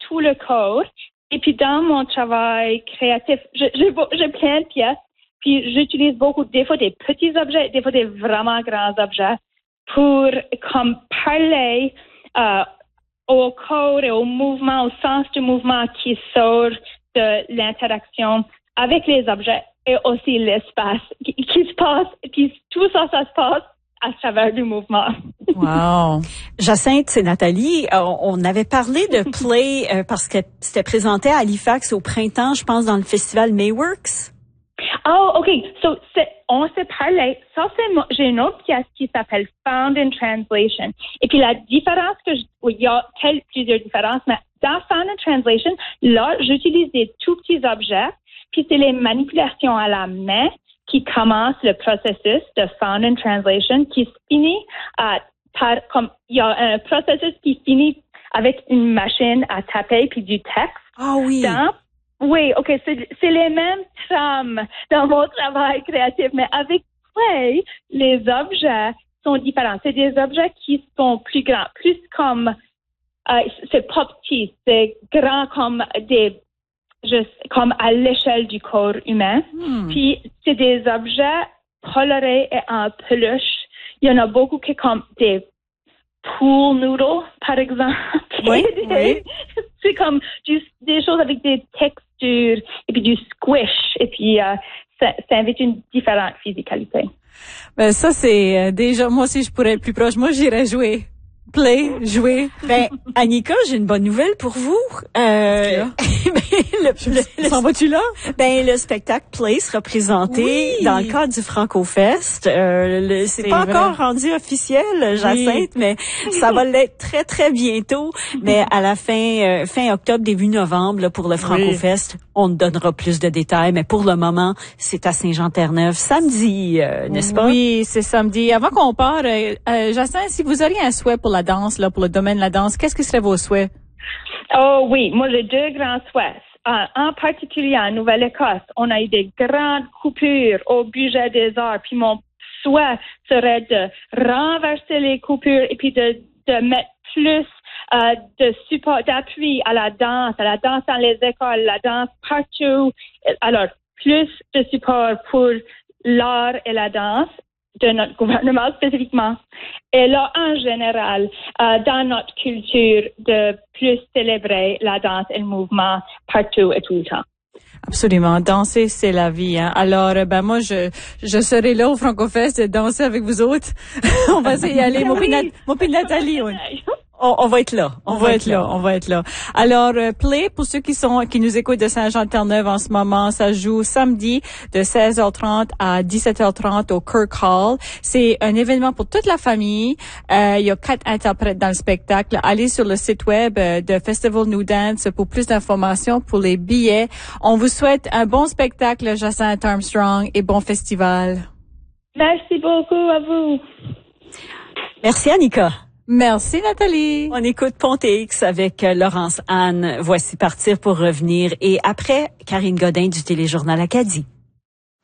tout le corps. Et puis, dans mon travail créatif, j'ai plein de pièces. Puis, j'utilise beaucoup, des fois, des petits objets, des fois, des vraiment grands objets pour, comme, parler au corps et au mouvement, au sens du mouvement qui sort de l'interaction avec les objets et aussi l'espace qui se passe. Puis, tout ça, ça se passe à travers du mouvement. Wow. Jacinthe, c'est Nathalie. On avait parlé de Play parce que c'était présenté à Halifax au printemps, je pense, dans le festival Mayworks. Oh, OK. So, on s'est parlé. Ça, j'ai une autre pièce qui s'appelle Found in Translation. Et puis, la différence il y a plusieurs différences, mais dans Found in Translation, là, j'utilise des tout petits objets, puis c'est les manipulations à la main qui commence le processus de Found in Translation qui se finit comme il y a un processus qui finit avec une machine à taper puis du texte. Ah oui. Oui, OK, c'est les mêmes trames dans mon travail créatif, mais avec Play, les objets sont différents. C'est des objets qui sont plus grands, plus comme c'est pas petit, c'est grand comme comme à l'échelle du corps humain. Puis, c'est des objets colorés et en peluche. Il y en a beaucoup qui comme des pool noodles, par exemple. Oui, oui. C'est comme des choses avec des textures et puis du squish. Et puis, ça invite une différente physicalité. Ben, ça, c'est déjà, moi aussi, je pourrais être plus proche. Moi, j'irais jouer. Play, jouer. Ben, Annika, j'ai une bonne nouvelle pour vous. S'en vas-tu là? Ben, le spectacle Play sera présenté dans le cadre du FrancoFest. C'est pas vrai. encore rendu officiel, Jacinthe, mais ça va l'être très, très bientôt. Mais à la fin octobre, début novembre, là, pour le FrancoFest, on donnera plus de détails. Mais pour le moment, c'est à Saint-Jean-Terre-Neuve, samedi, n'est-ce pas? Oui, c'est samedi. Avant qu'on parte, Jacinthe, si vous auriez un souhait pour la danse, là, pour le domaine de la danse, qu'est-ce que seraient vos souhaits? Oh oui, moi j'ai deux grands souhaits. En particulier en Nouvelle-Écosse, on a eu des grandes coupures au budget des arts. Puis mon souhait serait de renverser les coupures et puis de mettre plus de support, d'appui à la danse dans les écoles, la danse partout. Alors, plus de support pour l'art et la danse de notre gouvernement spécifiquement. Et là, en général, dans notre culture, de plus célébrer la danse et le mouvement partout et tout le temps. Absolument. Danser, c'est la vie, hein. Alors, ben, moi, je serai là au FrancoFest et danser avec vous autres. On va essayer d'y aller. Mon père Nathalie, On va être là. On va être là. Alors, Play, pour ceux qui nous écoutent de Saint-Jean-Terre-Neuve en ce moment, ça joue samedi de 16h30 à 17h30 au Kirk Hall. C'est un événement pour toute la famille. Il y a 4 interprètes dans le spectacle. Allez sur le site web de Festival New Dance pour plus d'informations pour les billets. On vous souhaite un bon spectacle, Jacinthe Armstrong, et bon festival. Merci beaucoup à vous. Merci, Annika. Merci, Nathalie. On écoute Ponte X avec Laurence Anne. Voici Partir pour revenir. Et après, Karine Godin du Téléjournal Acadie.